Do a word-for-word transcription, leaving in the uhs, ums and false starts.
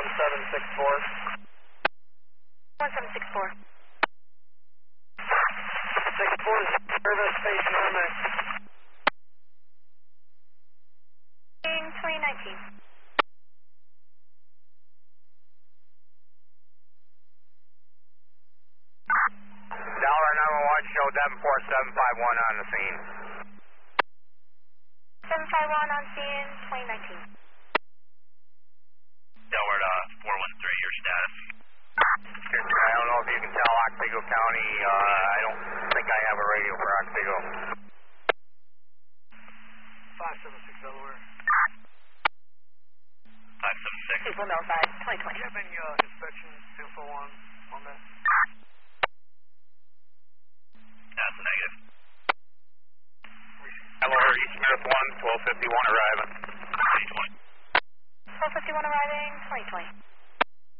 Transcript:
one seven six four. one seven six four. six four service space Norman. twenty nineteen. Delaware nine one one, show Davenport seven five one on the scene. seven five one on scene, twenty nineteen. Delaware uh, four one three, your status. I don't know if you can tell Otsego County. Uh, I don't think I have a radio for Otsego. five seven six Delaware. five seven six. April no five, twenty twenty. Do you have any uh, inspection info on, on that? That's a negative. Delaware East Smith one, twelve fifty-one arriving. twenty twenty. twelve fifty-one arriving, twenty twenty.